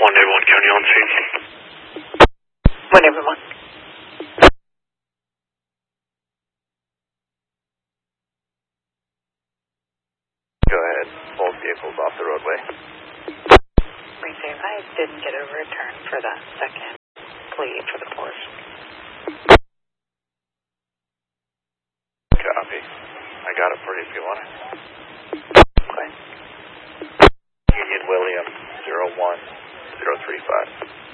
181 County on scene. 181. Go ahead. Both vehicles off the roadway. Receive. I didn't get a return for that second plea for the Porsche. Copy. I got it for you if you want it. Okay. Union William 01035.